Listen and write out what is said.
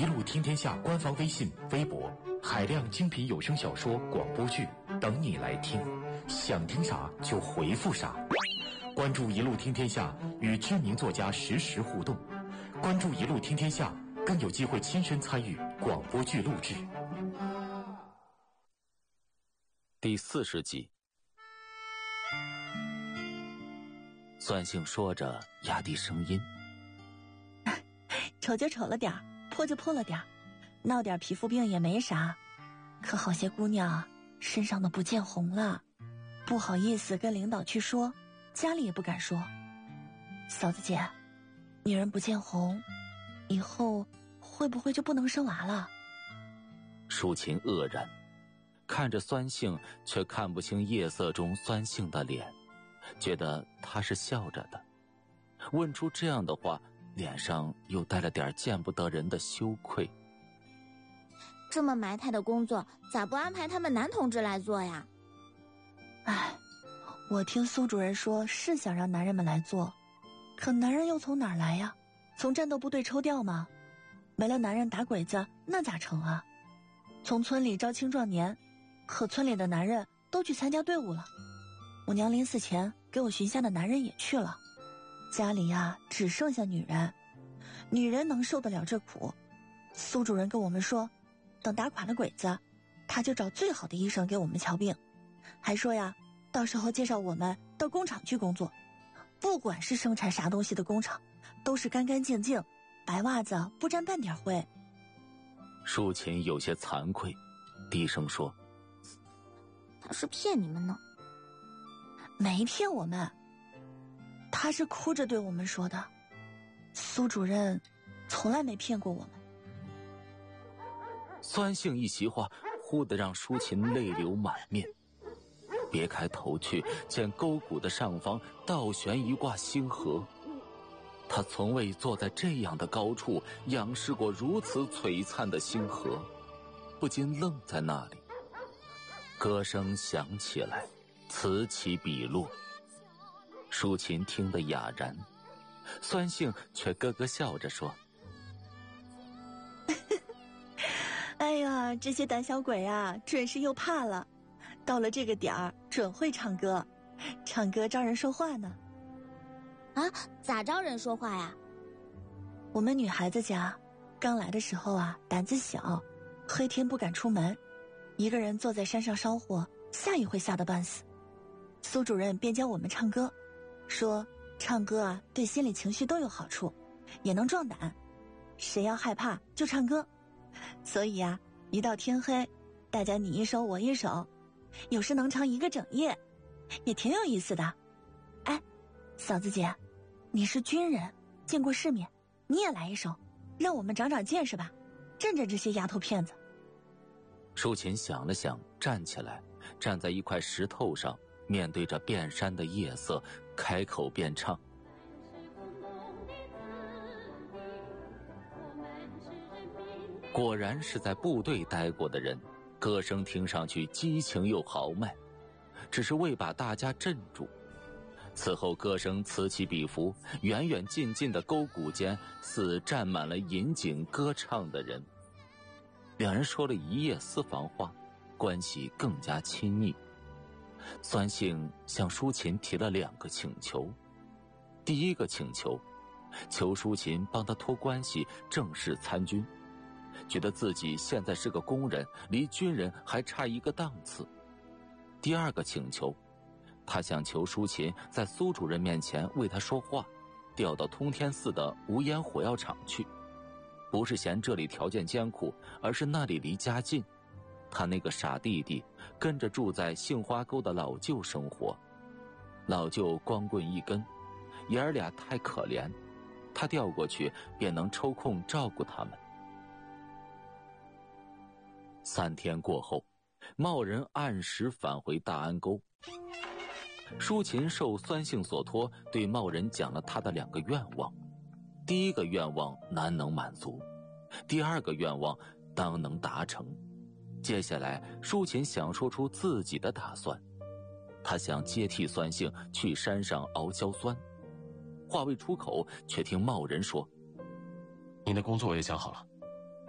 一路听天下官方微信、微博，海量精品有声小说、广播剧等你来听，想听啥就回复啥。关注一路听天下，与知名作家实时互动。关注一路听天下，更有机会亲身参与广播剧录制。 第40集。酸性说着，压低声音： 丑就丑了点，破就破了点，闹点皮肤病也没啥。可好些姑娘身上的不见红了，不好意思跟领导去说，家里也不敢说。嫂子姐，女人不见红，以后会不会就不能生娃了？ 舒琴愕然，看着酸性，却看不清夜色中酸性的脸，觉得他是笑着的。问出这样的话，脸上又带了点见不得人的羞愧。 这么埋汰的工作，咋不安排他们男同志来做呀？ 唉，我听苏主任说是想让男人们来做，可男人又从哪儿来呀？从战斗部队抽调吗？没了男人打鬼子，那咋成啊？从村里招青壮年，可村里的男人都去参加队伍了。我娘临死前给我寻下的男人也去了，家里呀只剩下女人，女人能受得了这苦？苏主任跟我们说，等打垮了鬼子，他就找最好的医生给我们瞧病，还说呀，到时候介绍我们到工厂去工作，不管是生产啥东西的工厂，都是干干净净，白袜子不沾半点灰。 舒琴有些惭愧，低声说： 他是骗你们呢。 没骗我们，他是哭着对我们说的，苏主任从来没骗过我们。 酸性一席话，忽地让舒琴泪流满面。别开头去，见沟谷的上方倒悬一挂星河。他从未坐在这样的高处仰视过如此璀璨的星河，不禁愣在那里。歌声响起来，此起彼落。舒琴听得哑然，酸性却咯咯笑着说： 哎呀，这些胆小鬼啊，准是又怕了，到了这个点儿准会唱歌，唱歌招人说话呢。 啊，咋招人说话呀？ 我们女孩子家刚来的时候啊，胆子小，黑天不敢出门，一个人坐在山上烧火，吓也会吓得半死。苏主任便教我们唱歌，说唱歌啊对心理情绪都有好处，也能壮胆，谁要害怕就唱歌。所以啊，一到天黑，大家你一首我一首，有时能唱一个整夜，也挺有意思的。哎，嫂子姐，你是军人，见过世面，你也来一首，让我们长长见识吧，震震这些丫头片子。 舒琴想了想，站起来，站在一块石头上，面对着遍山的夜色，开口便唱：果然是在部队待过的人，歌声听上去激情又豪迈，只是未把大家镇住。此后歌声此起彼伏，远远近近的沟谷间似站满了引颈歌唱的人。两人说了一夜私房话，关系更加亲密。酸性向舒琴提了2个请求。第一个请求，求舒琴帮他托关系正式参军，觉得自己现在是个工人，离军人还差一个档次。第二个请求，他想求舒琴在苏主任面前为他说话，调到通天寺的无烟火药厂去，不是嫌这里条件艰苦，而是那里离家近。他那个傻弟弟跟着住在杏花沟的老舅生活，老舅光棍一根，爷儿俩太可怜，他调过去便能抽空照顾他们。3天过后，贸然按时返回大安沟。舒琴受酸性所托，对贸然讲了他的2个愿望。第一个愿望难能满足，第二个愿望当能达成。接下来舒琴想说出自己的打算，他想接替酸性去山上熬硝酸。话未出口，却听贸然说： 你的工作我也想好了，